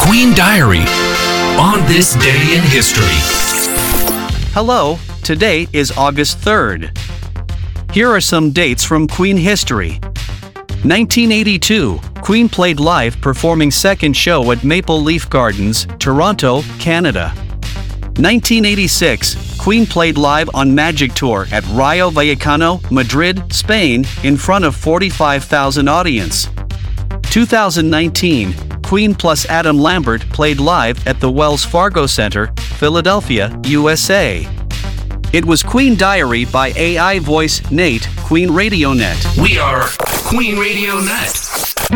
Queen Diary on this day in history. Hello, today is August 3rd. Here are some dates from Queen history. 1982, Queen played live performing second show at Maple Leaf Gardens, Toronto, Canada. 1986, Queen played live on Magic Tour at Rayo Vallecano, Madrid, Spain, in front of 45,000 audience. 2019, Queen plus Adam Lambert played live at the Wells Fargo Center, Philadelphia, USA. It was Queen Diary by AI voice Nate, Queen Radio Net. We are Queen Radio Net.